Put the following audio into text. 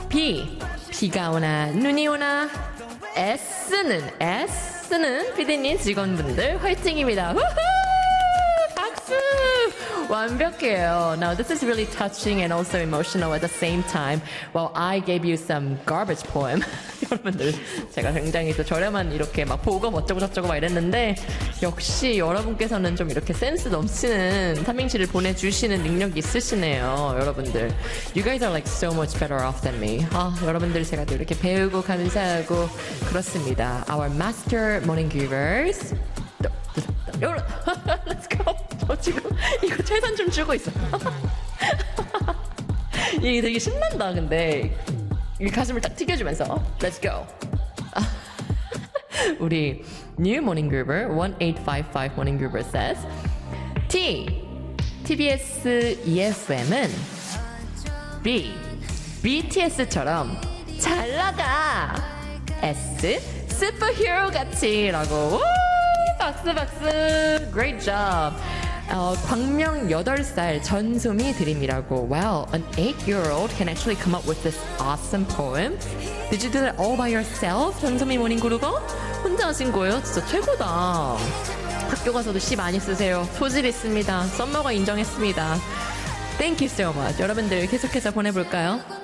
B. 비가 오나 눈이 오나. S는 피디님 직원분들 화이팅입니다. 우후! 박수! 완벽해요. Now this is really touching and also emotional at the same time. While I gave you some garbage poem. 여러분들 제가 굉장히 또 저렴한 이렇게 막 보고 어쩌고 저쩌고 막 이랬는데 역시 여러분께서는 좀 이렇게 센스 넘치는 삼행시를 보내주시는 능력이 있으시네요. 여러분들 You guys are like so much better off than me. 여러분들 제가 또 이렇게 배우고 감사하고 그렇습니다. Our master morning givers. Let's go. 저 지금 이거 최선 좀 주고 있어. 이게 되게 신난다. 근데 이 가슴을 딱 튀겨주면서 Let's go. 우리 New Morning Groover 1855 Morning Groover says TBS EFM은 B BTS처럼 잘 나가. S 슈퍼히어로 같이라고. 박수 박수. Great job. 광명 8살 전소미 드림이라고. Wow, an 8-year-old can actually come up with this awesome poem. Did you do that all by yourself? 전소미 모닝 그루거? 혼자 하신 거예요? 진짜 최고다. 학교 가서도 시 많이 쓰세요. 소질 있습니다. 썸머가 인정했습니다. Thank you so much. 여러분들 계속해서 보내볼까요?